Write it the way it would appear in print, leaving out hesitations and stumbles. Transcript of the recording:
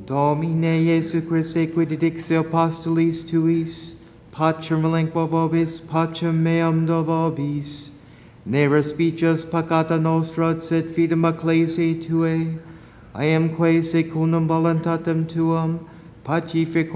Domine Iesu Christe, qui didixio apostolis tuis, pacem relinqua vobis, pacem meam do vobis. Ne respices peccata nostra, sed fidem ecclesiae Tuae. I am quae secundum voluntatem Tuam, pacific